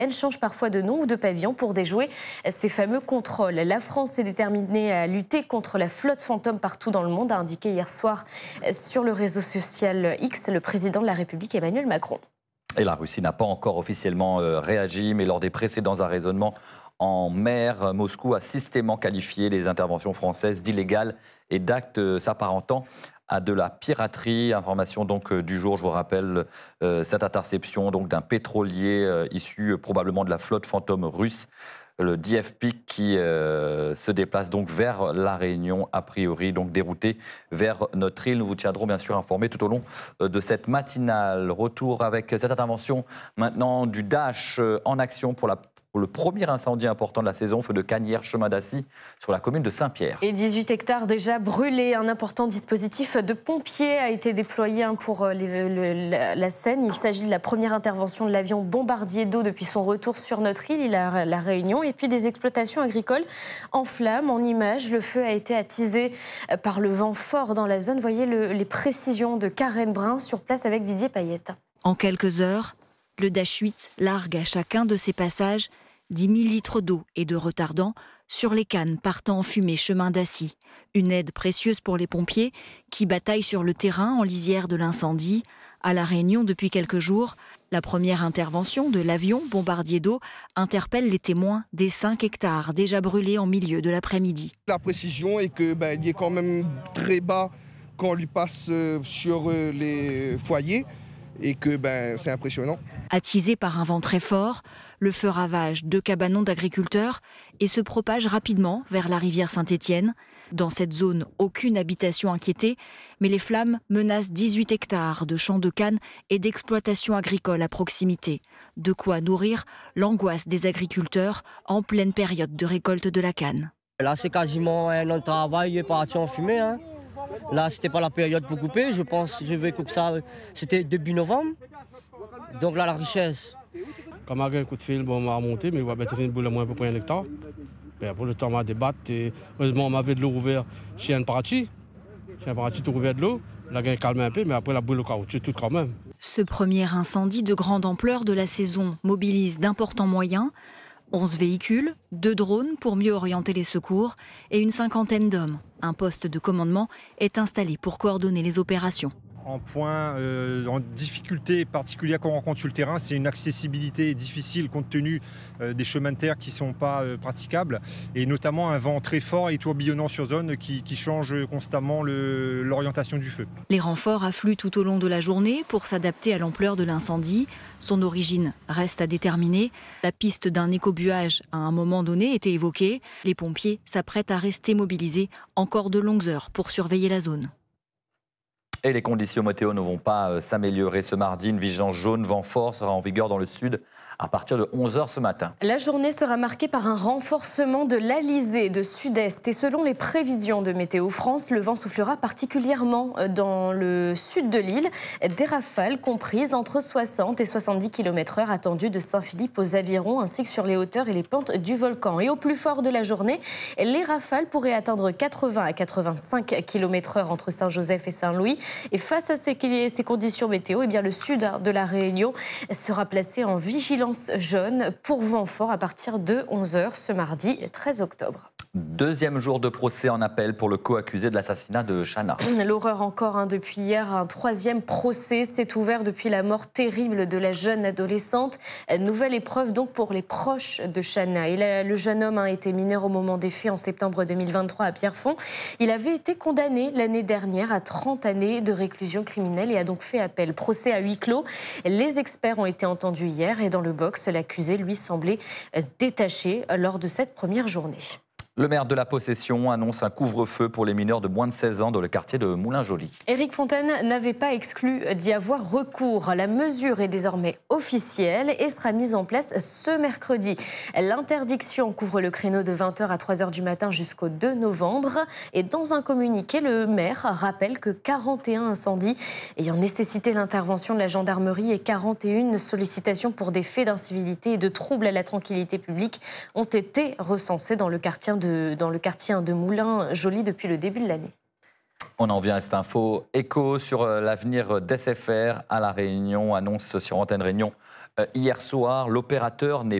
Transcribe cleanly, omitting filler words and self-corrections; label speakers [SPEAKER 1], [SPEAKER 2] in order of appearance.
[SPEAKER 1] change parfois de nom ou de pavillon pour déjouer ces fameux contrôles. La France est déterminée à lutter contre la flotte fantôme partout dans le monde, a indiqué hier soir sur le réseau social X le président de la République Emmanuel Macron.
[SPEAKER 2] Et la Russie n'a pas encore officiellement réagi, mais lors des précédents arraisonnements en mer, Moscou a systématiquement qualifié les interventions françaises d'illégales et d'actes s'apparentant à de la piraterie. Information donc du jour, je vous rappelle cette interception donc d'un pétrolier issu probablement de la flotte fantôme russe, le DFP qui se déplace donc vers la Réunion, a priori donc dérouté vers notre île. Nous vous tiendrons bien sûr informés tout au long de cette matinale. Retour avec cette intervention maintenant du Dash en action pour le premier incendie important de la saison, feu de Canières, chemin d'Assy, sur la commune de Saint-Pierre.
[SPEAKER 1] Et 18 hectares déjà brûlés. Un important dispositif de pompiers a été déployé pour la Seine. Il s'agit de la première intervention de l'avion bombardier d'eau depuis son retour sur notre île, la Réunion. Et puis des exploitations agricoles en flammes, en images. Le feu a été attisé par le vent fort dans la zone. Voyez les précisions de Karen Brun sur place avec Didier Payette.
[SPEAKER 3] En quelques heures, le Dash 8 largue à chacun de ses passages 10 000 litres d'eau et de retardant sur les cannes partant en fumée chemin d'Assy. Une aide précieuse pour les pompiers qui bataillent sur le terrain en lisière de l'incendie. À La Réunion depuis quelques jours, la première intervention de l'avion bombardier d'eau interpelle les témoins des 5 hectares déjà brûlés en milieu de l'après-midi.
[SPEAKER 4] La précision est qu'il est quand même très bas quand on lui passe sur les foyers et que c'est impressionnant.
[SPEAKER 3] Attisé par un vent très fort, le feu ravage 2 cabanons d'agriculteurs et se propage rapidement vers la rivière Saint-Étienne. Dans cette zone, aucune habitation inquiétée, mais les flammes menacent 18 hectares de champs de canne et d'exploitation agricole à proximité. De quoi nourrir l'angoisse des agriculteurs en pleine période de récolte de la canne.
[SPEAKER 5] Là, c'est quasiment notre travail est parti en fumée. Là, c'était pas la période pour couper. Je vais couper ça. C'était début novembre. Donc là, la richesse.
[SPEAKER 6] Quand on a un coup de fil, on m'a remonté, mais on va une boule à moins pour un hectare. Et après, le temps m'a débattu. Et heureusement, on m'avait de l'eau ouverte chez un parati. Chez un parati, tout ouvert de l'eau. La gain calme un peu, mais après, la boule au caoutchouc, tout quand même.
[SPEAKER 3] Ce premier incendie de grande ampleur de la saison mobilise d'importants moyens. 11 véhicules, 2 drones pour mieux orienter les secours et une cinquantaine d'hommes. Un poste de commandement est installé pour coordonner les opérations.
[SPEAKER 7] En point, en difficulté particulière qu'on rencontre sur le terrain, c'est une accessibilité difficile compte tenu des chemins de terre qui ne sont pas praticables et notamment un vent très fort et tourbillonnant sur zone qui change constamment l'orientation du feu.
[SPEAKER 3] Les renforts affluent tout au long de la journée pour s'adapter à l'ampleur de l'incendie. Son origine reste à déterminer. La piste d'un écobuage à un moment donné était évoquée. Les pompiers s'apprêtent à rester mobilisés encore de longues heures pour surveiller la zone.
[SPEAKER 2] Et les conditions météo ne vont pas s'améliorer ce mardi. Une vigilance jaune, vent fort sera en vigueur dans le sud à partir de 11h ce matin.
[SPEAKER 1] La journée sera marquée par un renforcement de l'alizé de sud-est. Et selon les prévisions de Météo France, le vent soufflera particulièrement dans le sud de l'île. Des rafales comprises entre 60 et 70 km/h attendues de Saint-Philippe aux Avirons, ainsi que sur les hauteurs et les pentes du volcan. Et au plus fort de la journée, les rafales pourraient atteindre 80 à 85 km/h entre Saint-Joseph et Saint-Louis. Et face à ces conditions météo, le sud de la Réunion sera placé en vigilance jaune pour vent fort à partir de 11h ce mardi 13 octobre.
[SPEAKER 2] Deuxième jour de procès en appel pour le co-accusé de l'assassinat de Chana.
[SPEAKER 1] L'horreur encore, depuis hier, un troisième procès s'est ouvert depuis la mort terrible de la jeune adolescente. Nouvelle épreuve donc pour les proches de Chana. Le jeune homme était mineur au moment des faits en septembre 2023 à Pierrefonds. Il avait été condamné l'année dernière à 30 années de réclusion criminelle et a donc fait appel. Procès à huis clos. Les experts ont été entendus hier et dans le box, l'accusé lui semblait détaché lors de cette première journée.
[SPEAKER 2] Le maire de la Possession annonce un couvre-feu pour les mineurs de moins de 16 ans dans le quartier de Moulin-Joly.
[SPEAKER 1] Éric Fontaine n'avait pas exclu d'y avoir recours. La mesure est désormais officielle et sera mise en place ce mercredi. L'interdiction couvre le créneau de 20h à 3h du matin jusqu'au 2 novembre. Et dans un communiqué, le maire rappelle que 41 incendies ayant nécessité l'intervention de la gendarmerie et 41 sollicitations pour des faits d'incivilité et de troubles à la tranquillité publique ont été recensés dans le quartier de Moulin-Joly depuis le début de l'année.
[SPEAKER 2] On en vient à cette info écho sur l'avenir d'SFR à La Réunion, annonce sur Antenne Réunion hier soir. L'opérateur n'est